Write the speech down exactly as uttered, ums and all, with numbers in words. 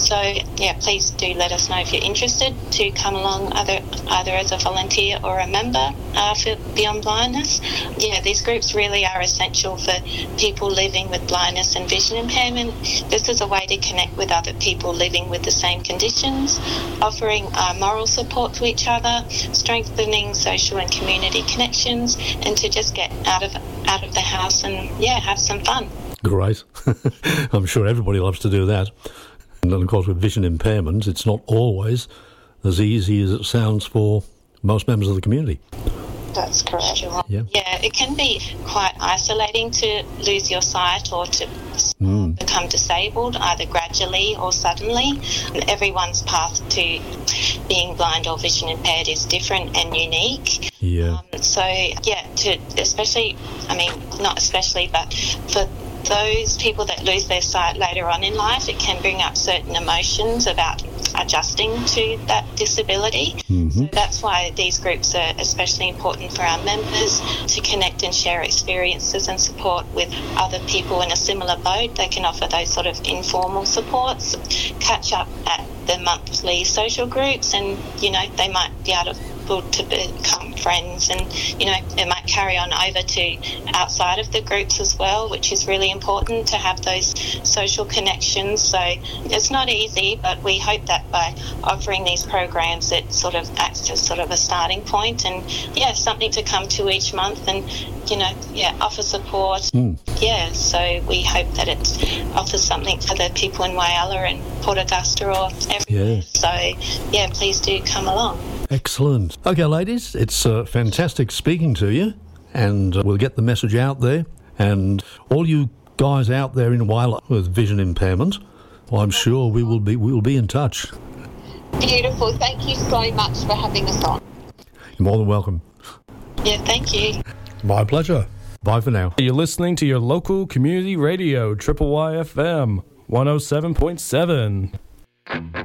So, yeah, please do let us know if you're interested to come along either, either as a volunteer or a member uh, for Beyond Blindness. Yeah, these groups really are essential for people living with blindness and vision impairment. This is a way to connect with other people living with the same conditions, offering uh, moral support to each other, strengthening social and community connections, and to just get out of out of the house and, yeah, have some fun. Great. I'm sure everybody loves to do that. And of course, with vision impairment, it's not always as easy as it sounds for most members of the community. That's correct. Yeah. Yeah, it can be quite isolating to lose your sight or to mm. become disabled, either gradually or suddenly. And everyone's path to being blind or vision impaired is different and unique. Yeah. Um, so, yeah, to especially, I mean, not especially, but for those people that lose their sight later on in life, it can bring up certain emotions about adjusting to that disability. Mm-hmm. So that's why these groups are especially important for our members, to connect and share experiences and support with other people in a similar boat. They can offer those sort of informal supports, catch up at the monthly social groups, and, you know, they might be able to to become friends, and, you know, it might carry on over to outside of the groups as well, which is really important to have those social connections. So it's not easy, but we hope that by offering these programs it sort of acts as sort of a starting point, and, yeah, something to come to each month and, you know, yeah, offer support. Mm. Yeah, so we hope that it offers something for the people in Whyalla and Port Augusta or everywhere. Yeah. So, yeah, please do come along. Excellent. Okay, ladies, it's uh, fantastic speaking to you, and uh, we'll get the message out there. And all you guys out there in Whyalla with vision impairment, well, I'm sure we will be we will be in touch. Beautiful. Thank you so much for having us on. You're more than welcome. Yeah, thank you. My pleasure. Bye for now. You're listening to your local community radio, Triple Y F M, one oh seven point seven.